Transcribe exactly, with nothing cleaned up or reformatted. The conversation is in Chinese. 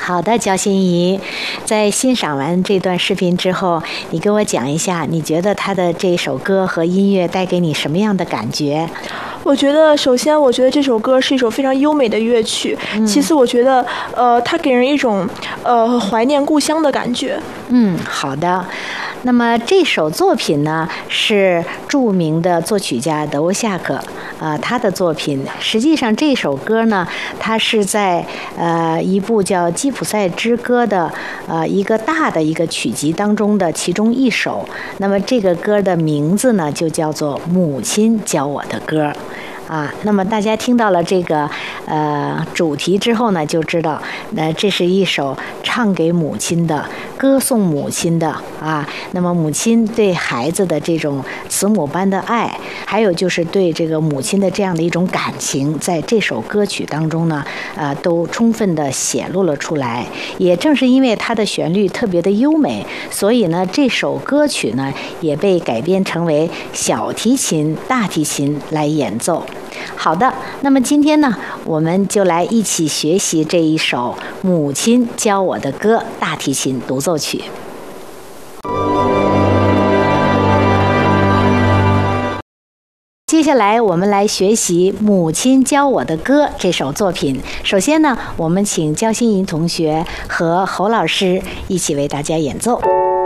好的，焦心怡，在欣赏完这段视频之后，你给我讲一下，你觉得他的这首歌和音乐带给你什么样的感觉？ 我觉得，首先，我觉得这首歌是一首非常优美的乐曲。嗯、其次，我觉得，呃，它给人一种呃怀念故乡的感觉。 嗯，好的。那么这首作品呢，是著名的作曲家德沃夏克啊、呃、他的作品。实际上这首歌呢，它是在呃一部叫《吉普赛之歌》的呃一个大的一个曲集当中的其中一首。那么这个歌的名字呢，就叫做《母亲教我的歌》。啊，那么大家听到了这个呃主题之后呢，就知道，呃，这是一首唱给母亲的、歌颂母亲的啊。那么母亲对孩子的这种慈母般的爱，还有就是对这个母亲的这样的一种感情，在这首歌曲当中呢，呃，都充分的显露了出来。也正是因为它的旋律特别的优美，所以呢，这首歌曲呢也被改编成为小提琴、大提琴来演奏。好的，那么今天呢，我们就来一起学习这一首《母亲教我的歌》大提琴独奏曲。接下来我们来学习《母亲教我的歌》这首作品。首先呢，我们请焦心怡同学和侯老师一起为大家演奏。